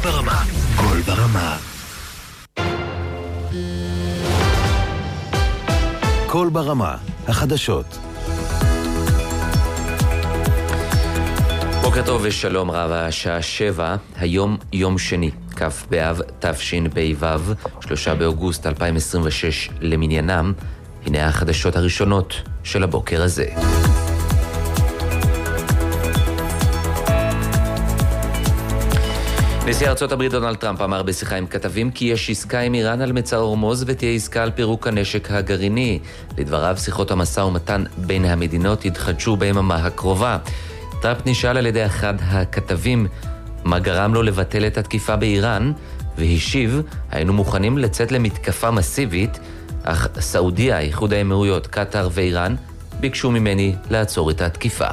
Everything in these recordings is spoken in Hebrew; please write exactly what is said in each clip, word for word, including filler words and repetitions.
ברמה. קול ברמה. קול ברמה. החדשות. בוקר טוב ושלום רב, השעה שבע, היום יום שני, כ' באב תשפ"ו, שלושה באוגוסט אלפיים עשרים ושש למניינם. הנה החדשות הראשונות של הבוקר הזה. נשיא ארצות הברית דונלד טראמפ אמר בשיחה עם כתבים כי יש עסקה עם איראן על מצר הורמוז ותהיה עסקה על פירוק הנשק הגרעיני. לדבריו, שיחות המשא ומתן בין המדינות יתחדשו ביממה הקרובה. טראמפ נשאל על ידי אחד הכתבים מה גרם לו לבטל את התקיפה באיראן, והשיב, היינו מוכנים לצאת למתקפה מסיבית, אך סעודיה, איחוד האמירויות, קטר ואיראן ביקשו ממני לעצור את התקיפה.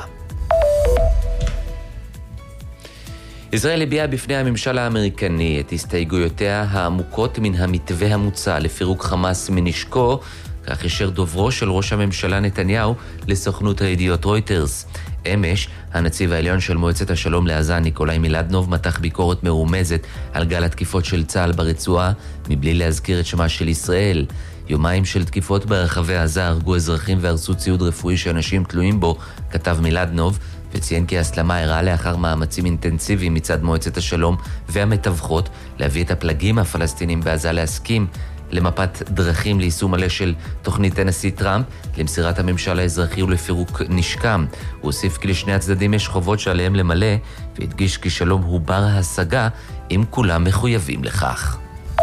ישראל הביעה בפני הממשל האמריקני את הסתייגויותיה העמוקות מן המתווה המוצע לפירוק חמאס מנשקו, כך אישר דוברו של ראש הממשלה נתניהו לסוכנות הידיעות רויטרס. אמש, הנציב העליון של מועצת השלום לעזה, ניקולאי מילדנוב, מתח ביקורת מרומזת על גל התקיפות של צה"ל ברצועה, מבלי להזכיר את שמה של ישראל. יומיים של תקיפות ברחבי עזה הרגו אזרחים והרסו ציוד רפואי שאנשים תלויים בו, כתב מילדנוב, וציין כי ההסלמה אירעה לאחר מאמצים אינטנסיביים מצד מועצת השלום והמתווכות להביא את הפלגים הפלסטינים בעזה להסכים למפת דרכים ליישום מלא של תוכנית הנשיא טראמפ למסירת הממשל האזרחי ולפירוק נשקם. הוא הוסיף כי לשני הצדדים יש חובות שעליהם למלא, והדגיש כי שלום הוא בר השגה אם כולם מחויבים לכך.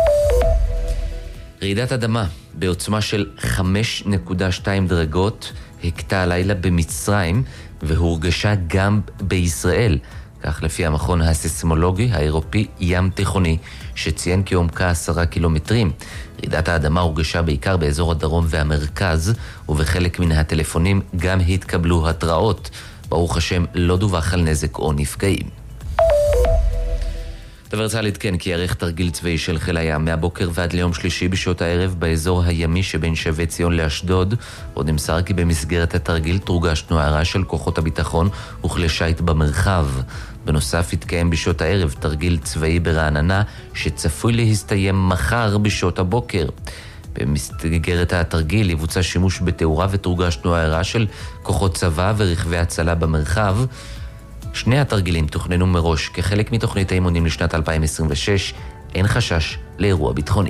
רעידת אדמה בעוצמה של חמש נקודה שתיים דרגות הכתה הלילה במצרים והורגשה גם בישראל, כך לפי המכון הסיסמולוגי האירופי ים תיכוני, שציין כי עומקה עשרה קילומטרים. רעידת האדמה הורגשה בעיקר באזור הדרום והמרכז, ובחלק מן הטלפונים גם התקבלו התראות. ברוך השם לא דווח על נזק או נפגעים. דובר צה"ל עדכן כי יערך תרגיל צבאי של חיל הים מהבוקר ועד ליום שלישי בשעות הערב באזור הימי שבין שבי ציון לאשדוד. עוד נמסר כי במסגרת התרגיל תורגש תנועה של כוחות הביטחון וכלי שיט במרחב. בנוסף התקיים בשעות הערב תרגיל צבאי ברעננה שצפוי להסתיים מחר בשעות הבוקר. במסגרת התרגיל יבוצע שימוש בתאורה ותורגש תנועה של כוחות צבא ורכבי הצלה במרחב. שני התרגילים תוכננו מראש כחלק מתוכנית האימונים לשנת אלפיים עשרים ושש, אין חשש לאירוע ביטחוני.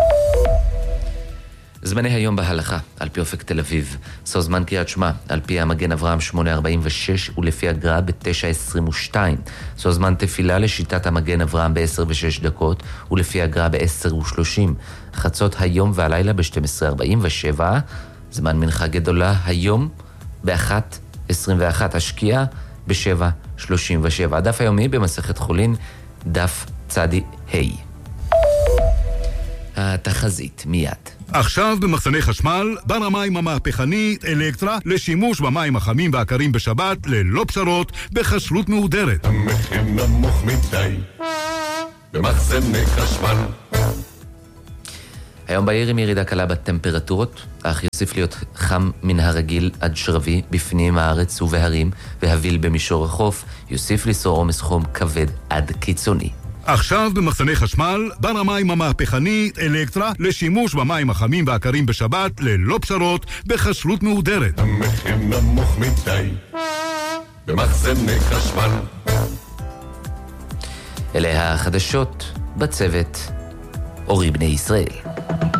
זמני היום בהלכה, על פי אופק תל אביב, סוף זמן קריאת שמע, על פי המגן אברהם שמונה ארבעים ושש ולפי הגר"א ב-תשע עשרים ושתיים, סוף זמן תפילה לשיטת המגן אברהם ב-עשר ושש דקות ולפי הגר"א ב-עשר ושלושים, חצות היום והלילה ב-שתים עשרה ארבעים ושבע, זמן מנחה גדולה היום ב-אחת עשרים ואחת, השקיעה ב-שבע שלושים ושבע. הדף היומי במסכת חולין, דף צדי ה'. התחזית מיד. עכשיו במחסני חשמל, בר המים המהפכנית אלקטרה לשימוש במים החמים והקרים בשבת ללא פשרות בחשלות מהודרת. המחיר נמוך מדי במחסני חשמל. היום בעיר עם ירידה קלה בטמפרטורות, אך יוסיף להיות חם מן הרגיל עד שרבי בפנים הארץ ובהרים, והביל במישור החוף יוסיף ליצור עומס חום כבד עד קיצוני. עכשיו במחסני חשמל, בר המים המהפכנית אלקטרה לשימוש במים החמים והקרים בשבת ללא פשרות בחשלות מהודרת. המחיר נמוך מדי במחסני חשמל. אלה החדשות בצוות אורי בני ישראל.